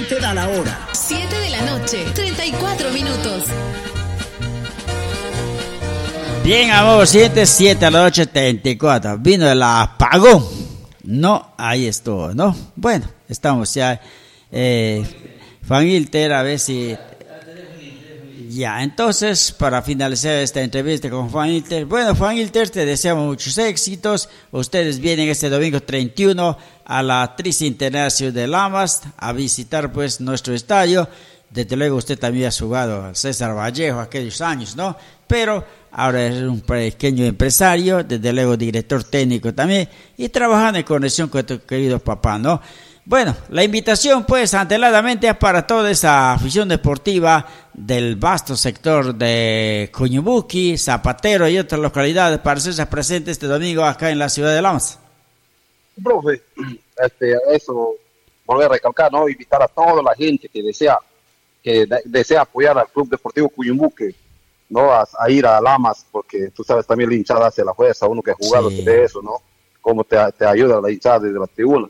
te da la hora. 7 de la noche, 34 minutos. Bien, amor, 7 a la noche, 34. Vino el apagón. No, ahí estuvo, ¿no? Bueno, estamos ya. Juan Ilter, a ver si... Ya, entonces, para finalizar esta entrevista con Juan Ilter, bueno, Juan Ilter, te deseamos muchos éxitos. Ustedes vienen este domingo 31 a la Tris Internacional de Lamas a visitar, pues, nuestro estadio. Desde luego, usted también ha jugado al César Vallejo aquellos años, ¿no? Pero ahora es un pequeño empresario, desde luego director técnico también, y trabajando en conexión con tu querido papá, ¿no? Bueno, la invitación pues anteladamente para toda esa afición deportiva del vasto sector de Coñubuqui, Zapatero y otras localidades para hacerse presente este domingo acá en la ciudad de Lamas. Profe, eso volver a recalcar, ¿no? Invitar a toda la gente que desea apoyar al Club Deportivo Coñubuqui, ¿no? A ir a Lamas, porque tú sabes también la hinchada hace la fuerza, uno que ha jugado de eso, ¿no? Cómo te ayuda la hinchada desde la tribuna.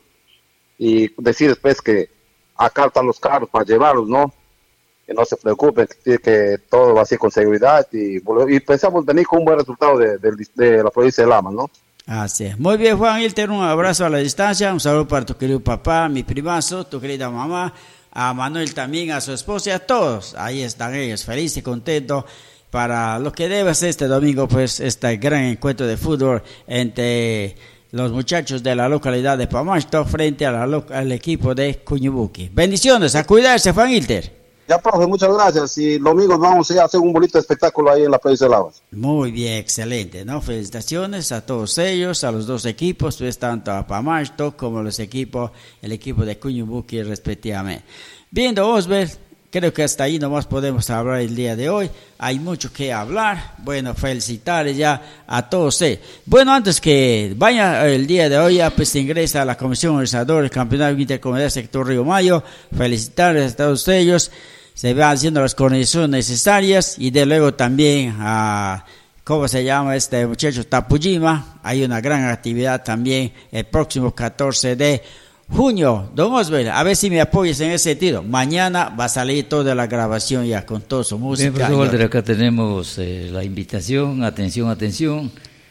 Y decir después que acá están los carros para llevarlos, ¿no? Que no se preocupen, que todo va a ser con seguridad y pensamos venir con un buen resultado de la provincia de Lamas, ¿no? Así es. Muy bien, Juan Ilter, un abrazo a la distancia, un saludo para tu querido papá, mi primazo, tu querida mamá, a Manuel también, a su esposa y a todos. Ahí están ellos, felices y contentos para lo que debe ser este domingo, pues, este gran encuentro de fútbol entre los muchachos de la localidad de Pamasto frente al equipo de Coñubuqui. Bendiciones, a cuidarse, Juan Ilter. Ya, profe, muchas gracias. Y los domingos vamos a hacer un bonito espectáculo ahí en la provincia de Lamas. Muy bien, excelente, ¿no? Felicitaciones a todos ellos, a los dos equipos, pues tanto a Pamasto como el equipo de Coñubuqui respectivamente. Viendo Osber, creo que hasta ahí nomás podemos hablar el día de hoy. Hay mucho que hablar. Bueno, felicitar ya a todos. Bueno, antes que vaya el día de hoy, ya pues ingresa a la comisión organizadora del Campeonato Intercomunidad Sector Río Mayo. Felicitarles a todos ellos. Se van haciendo las condiciones necesarias y de luego también a... ¿Cómo se llama este muchacho? Tapujima. Hay una gran actividad también el próximo 14 de junio. Don Osvaldo, a ver si me apoyas en ese sentido. Mañana va a salir toda la grabación ya con toda su música. Bien, profesor Walter, acá tenemos la invitación, atención,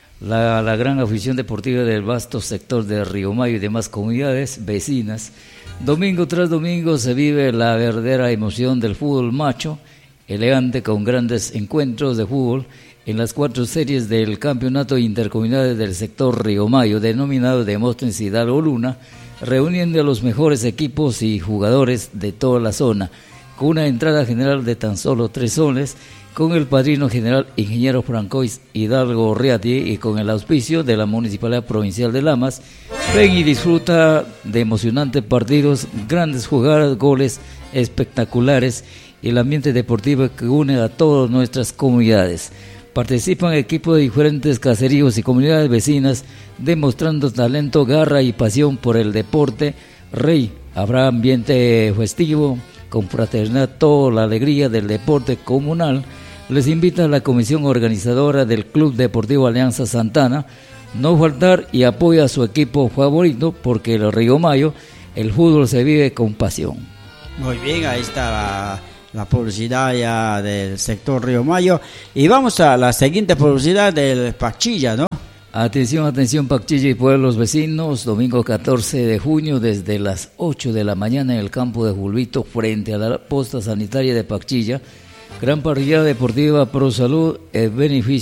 la gran afición deportiva del vasto sector de Río Mayo y demás comunidades vecinas. Domingo tras domingo se vive la verdadera emoción del fútbol macho, elegante con grandes encuentros de fútbol en las 4 series del campeonato intercomunidad del sector Río Mayo, denominado Demóstenes Hidalgo Luna, reuniendo a los mejores equipos y jugadores de toda la zona, con una entrada general de tan solo 3 soles, con el padrino general ingeniero Francois Hidalgo Riati y con el auspicio de la Municipalidad Provincial de Lamas. Ven y disfruta de emocionantes partidos, grandes jugadas, goles espectaculares y el ambiente deportivo que une a todas nuestras comunidades. Participan equipos de diferentes caseríos y comunidades vecinas, demostrando talento, garra y pasión por el deporte. Habrá ambiente festivo, con fraternidad, toda la alegría del deporte comunal. Les invita a la comisión organizadora del Club Deportivo Alianza Santana no faltar y apoya a su equipo favorito, porque el Río Mayo, el fútbol se vive con pasión. Muy bien, ahí está la publicidad ya del sector Río Mayo. Y vamos a la siguiente publicidad del Pachilla, ¿no? Atención, Pachilla y pueblos vecinos, domingo 14 de junio desde las 8 de la mañana en el campo de Julvito frente a la posta sanitaria de Pachilla. Gran parrilla deportiva pro salud, el beneficio